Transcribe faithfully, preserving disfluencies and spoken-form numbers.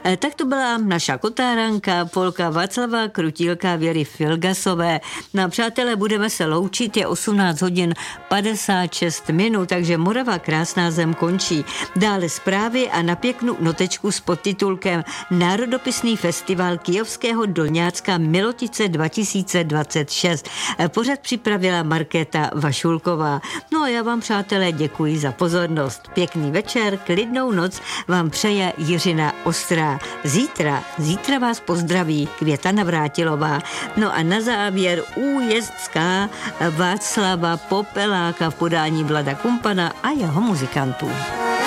Tak to byla naša kotáranka, polka Václava Krutílka, Věry Filgasové. No přátelé, budeme se loučit, je osmnáct hodin padesát šest minut, takže Morava krásná zem končí. Dále zprávy a na pěknou notečku s podtitulkem Národopisný festival Kyjovského Dolňácka Milotice dva tisíce dvacet šest. Pořad připravila Markéta Vašulková. No a já vám, přátelé, děkuji za pozornost. Pěkný večer, klidnou noc vám přeje Jiřina Ostrá. Zítra, zítra vás pozdraví Květa Navrátilová. No a na závěr újezdská Václava Popeláka v podání Vlada Kumpana a jeho muzikantů.